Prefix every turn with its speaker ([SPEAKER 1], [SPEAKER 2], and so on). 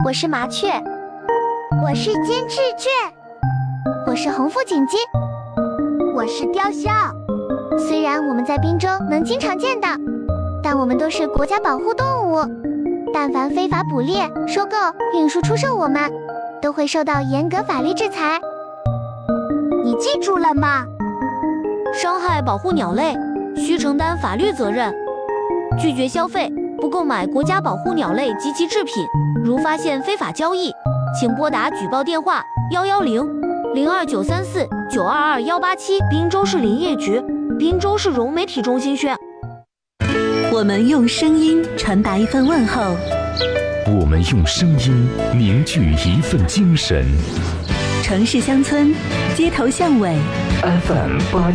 [SPEAKER 1] 我是麻雀，
[SPEAKER 2] 我是金翅雀，
[SPEAKER 1] 我是红腹锦鸡，
[SPEAKER 2] 我是雕鸮。
[SPEAKER 1] 虽然我们在滨州能经常见到，但我们都是国家保护动物，但凡非法捕猎、收购、运输、出售我们，都会受到严格法律制裁。
[SPEAKER 2] 你记住了吗？
[SPEAKER 3] 伤害保护鸟类，需承担法律责任。拒绝消费，不购买国家保护鸟类及其制品。如发现非法交易，请拨打举报电话110-02934-922-187，滨州市林业局、滨州市融媒体中心宣。
[SPEAKER 4] 我们用声音传达一份问候，
[SPEAKER 5] 我们用声音凝聚一份精神。
[SPEAKER 4] 城市乡村，街头巷尾
[SPEAKER 5] FM